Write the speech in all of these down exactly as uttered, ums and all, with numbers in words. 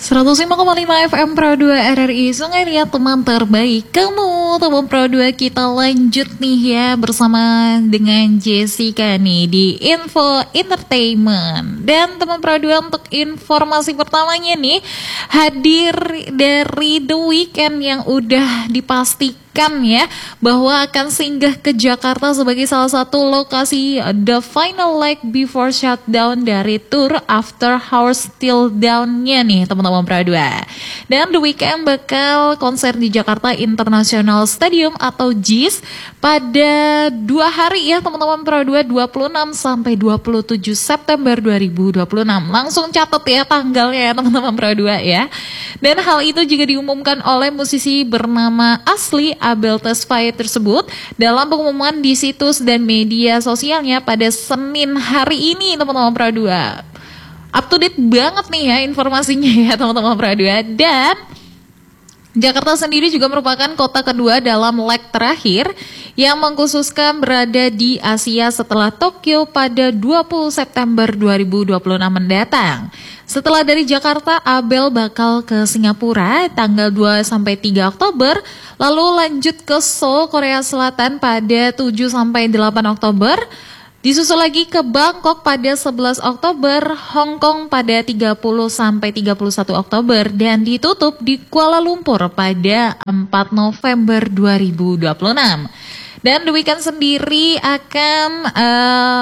seratus lima koma lima F M Pro dua R R I Sungai Liat, teman terbaik kamu. Teman Pro dua, kita lanjut nih ya bersama dengan Jessica nih di Info Entertainment. Dan teman Pro dua, untuk informasi pertamanya nih, hadir dari The Weeknd yang udah dipastikan ya bahwa akan singgah ke Jakarta sebagai salah satu lokasi the final leg before shutdown dari tour After Hours Till Down-nya nih teman-teman Pro dua. Dan The Weeknd bakal konser di Jakarta International Stadium atau J I S pada dua hari ya teman-teman Pro dua, dua puluh enam sampai dua puluh tujuh September dua ribu dua puluh enam. Langsung catat ya tanggalnya ya teman-teman Pro dua ya. Dan hal itu juga diumumkan oleh musisi bernama asli Abel Tesfaye tersebut dalam pengumuman di situs dan media sosialnya pada Senin hari ini teman-teman Pro dua. Up to date banget nih ya informasinya ya teman-teman Pro dua. Dan Jakarta sendiri juga merupakan kota kedua dalam leg terakhir yang mengkhususkan berada di Asia setelah Tokyo pada dua puluh September dua ribu dua puluh enam mendatang. Setelah dari Jakarta, Abel bakal ke Singapura tanggal dua sampai tiga Oktober, lalu lanjut ke Seoul, Korea Selatan pada tujuh sampai delapan Oktober. Disusul lagi ke Bangkok pada sebelas Oktober, Hong Kong pada tiga puluh sampai tiga puluh satu Oktober, dan ditutup di Kuala Lumpur pada empat November dua ribu dua puluh enam. Dan The Weeknd sendiri akan uh,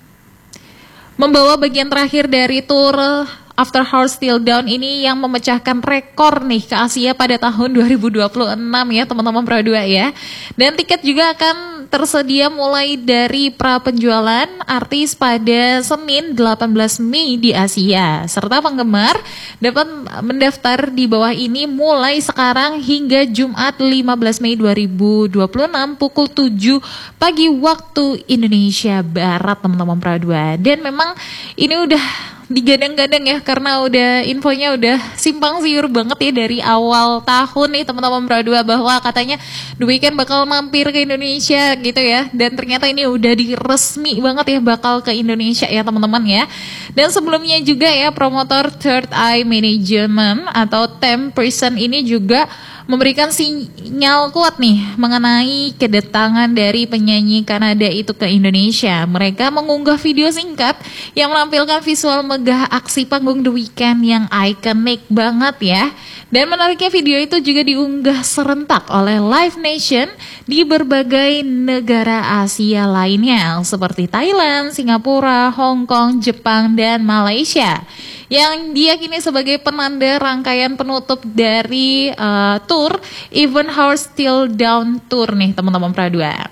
membawa bagian terakhir dari tour After Hours Till Down ini yang memecahkan rekor nih ke Asia pada tahun dua ribu dua puluh enam ya teman-teman Pro dua ya. Dan tiket juga akan tersedia mulai dari pra penjualan artis pada Senin delapan belas Mei di Asia. Serta penggemar dapat mendaftar di bawah ini mulai sekarang hingga Jumat lima belas Mei dua ribu dua puluh enam pukul tujuh pagi waktu Indonesia Barat teman-teman Pro dua. Dan memang ini udah digadang-gadang ya karena udah infonya udah simpang siur banget ya dari awal tahun nih teman-teman Pro dua bahwa katanya The Weeknd bakal mampir ke Indonesia gitu ya. Dan ternyata ini udah diresmi banget ya bakal ke Indonesia ya teman-teman ya. Dan sebelumnya juga ya promotor Third Eye Management atau Temp Person ini juga memberikan sinyal kuat nih mengenai kedatangan dari penyanyi Kanada itu ke Indonesia. Mereka mengunggah video singkat yang menampilkan visual megah aksi panggung The Weeknd yang ikonik banget ya. Dan menariknya video itu juga diunggah serentak oleh Live Nation di berbagai negara Asia lainnya seperti Thailand, Singapura, Hong Kong, Jepang, dan Malaysia, yang diyakini sebagai penanda rangkaian penutup dari uh, tour Even Hours Till Down Tour nih teman-teman Pro dua.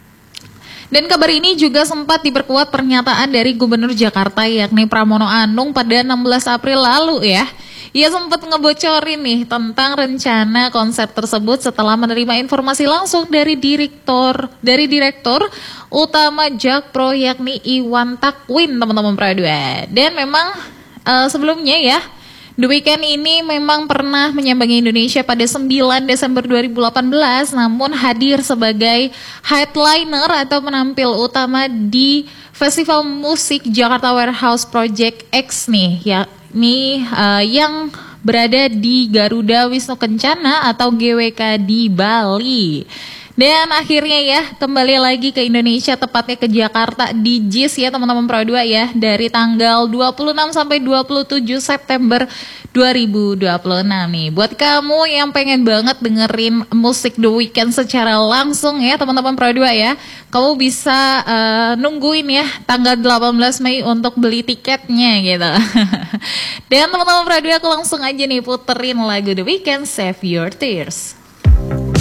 Dan kabar ini juga sempat diperkuat pernyataan dari Gubernur Jakarta yakni Pramono Anung pada enam belas April lalu ya. Ia sempat ngebocorin nih tentang rencana konser tersebut setelah menerima informasi langsung dari direktur dari direktur utama Jakpro yakni Iwan Takwin teman-teman Pro dua. Dan memang Uh, sebelumnya ya, The Weeknd ini memang pernah menyambangi Indonesia pada sembilan Desember dua ribu delapan belas, namun hadir sebagai headliner atau penampil utama di Festival Musik Jakarta Warehouse Project X nih, yakni uh, yang berada di Garuda Wisnu Kencana atau G W K di Bali. Dan akhirnya ya kembali lagi ke Indonesia, tepatnya ke Jakarta di J I S ya teman-teman Pro dua ya, dari tanggal dua puluh enam sampai dua puluh tujuh September dua ribu dua puluh enam nih. Buat kamu yang pengen banget dengerin musik The Weeknd secara langsung ya teman-teman Pro dua ya, kamu bisa uh, nungguin ya tanggal delapan belas Mei untuk beli tiketnya gitu. Dan teman-teman Pro dua, aku langsung aja nih puterin lagu The Weeknd Save Your Tears.